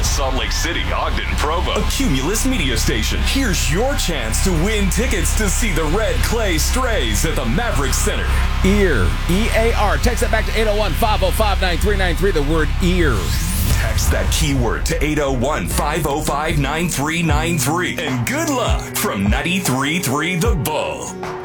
Salt Lake City, Ogden, Provo. A Cumulus media station. Here's your chance to win tickets to see the Red Clay Strays at the Maverick Center. EAR. E-A-R. Text that back to 801-505-9393, the word EAR. Text that keyword to 801-505-9393. And good luck from 93.3 The Bull.